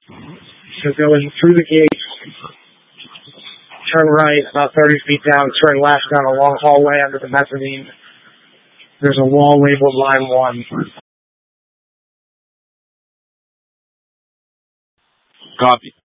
So go in through the gate, turn right about 30 feet down, turn left down a long hallway under the mezzanine. There's a wall labeled line 1. Copy.